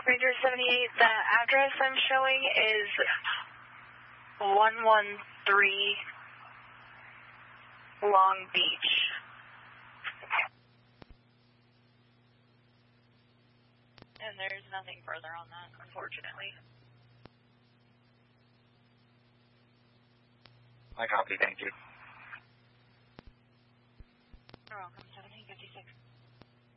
Ranger 78, the address I'm showing is 113 Long Beach. And there's nothing further on that, unfortunately. I copy, thank you. You're welcome, 1756.